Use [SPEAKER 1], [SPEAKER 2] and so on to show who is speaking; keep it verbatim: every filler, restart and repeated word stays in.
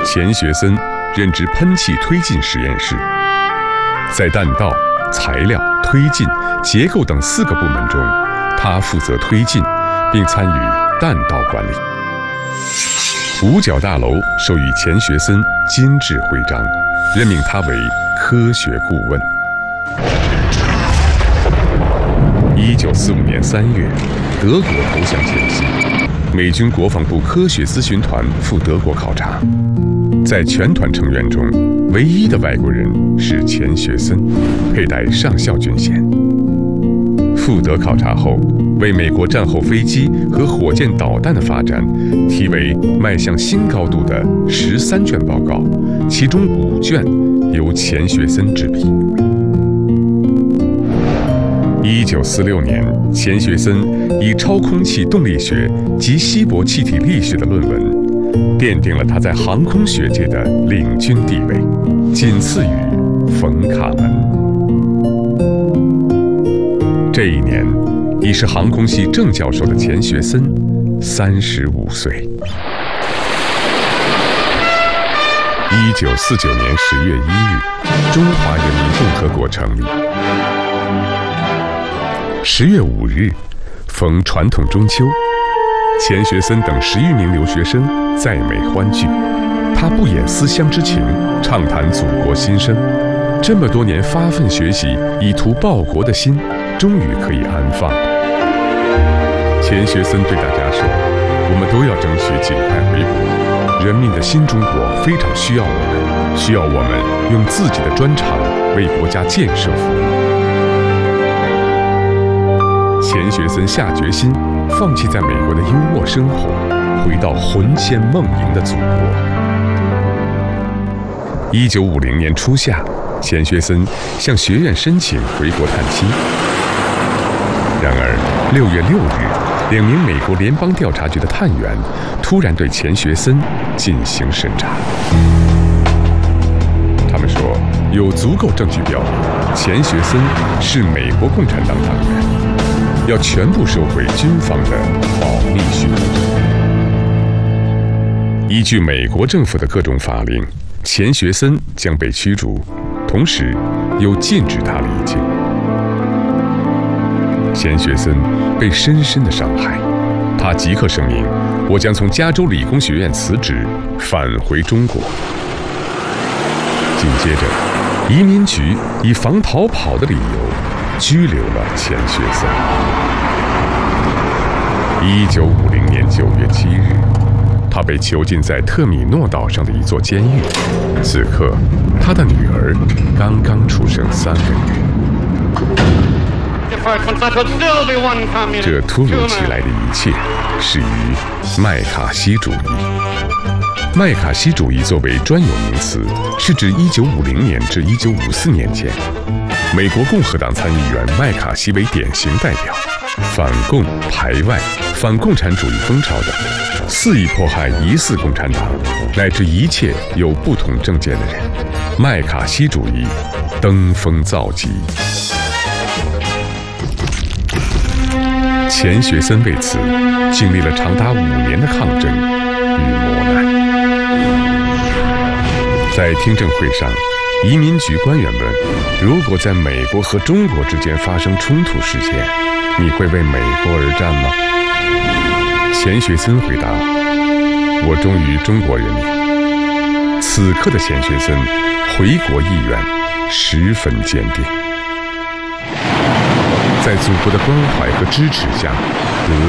[SPEAKER 1] 钱学森任职喷气推进实验室，在弹道、材料、推进、结构等四个部门中，他负责推进，并参与弹道管理。五角大楼授予钱学森金质徽章，任命他为科学顾问。一九四五年三月，德国投降前夕，美军国防部科学咨询团赴德国考察，在全团成员中，唯一的外国人是钱学森，佩戴上校军衔。赴德考察后，为美国战后飞机和火箭导弹的发展题为《迈向新高度》的十三卷报告，其中五卷由钱学森执笔。一九四六年，钱学森以超空气动力学及稀薄气体力学的论文，奠定了他在航空学界的领军地位，仅次于冯卡门。这一年，已是航空系正教授的钱学森，三十五岁。一九四九年十月一日，中华人民共和国成立。十月五日，逢传统中秋，钱学森等十余名留学生在美欢聚。他不掩思乡之情，畅谈祖国心声。这么多年发奋学习，以图报国的心，终于可以安放。钱学森对大家说：“我们都要争取尽快回国，人民的新中国非常需要我们，需要我们用自己的专长为国家建设服务。”钱学森下决心放弃在美国的优渥生活，回到魂牵梦萦的祖国。一九五零年初夏，钱学森向学院申请回国探亲。然而六月六日，两名美国联邦调查局的探员突然对钱学森进行审查。他们说，有足够证据表明钱学森是美国共产党党员，要全部收回军方的保密许可。依据美国政府的各种法令，钱学森将被驱逐，同时又禁止他离境。钱学森被深深的伤害，他即刻声明：“我将从加州理工学院辞职，返回中国。”紧接着，移民局以防逃跑的理由拘留了钱学森。一九五零年九月七日，他被囚禁在特米诺岛上的一座监狱。此刻，他的女儿刚刚出生三个月。这突如其来的一切，始于麦卡锡主义。麦卡锡主义作为专有名词，是指一九五零年至一九五四年间，美国共和党参议员麦卡锡为典型代表，反共、排外、反共产主义风潮等，肆意迫害疑似共产党乃至一切有不同政见的人。麦卡锡主义登峰造极。钱学森为此经历了长达五年的抗争与磨难。在听证会上，移民局官员问：“如果在美国和中国之间发生冲突事件，你会为美国而战吗？”钱学森回答：“我忠于中国人民。”此刻的钱学森回国意愿十分坚定。在祖国的关怀和支持下，得